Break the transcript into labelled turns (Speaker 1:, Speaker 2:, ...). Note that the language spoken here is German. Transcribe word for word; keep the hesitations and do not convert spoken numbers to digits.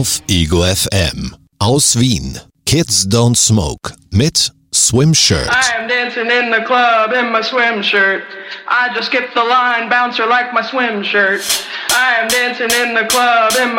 Speaker 1: auf Ego F M. Aus Wien, Kids Don't Smoke mit Swim Shirt.
Speaker 2: I am dancing in the club in my swim shirt. I just skipped the line, bouncer like my swim shirt. I am dancing in the club in my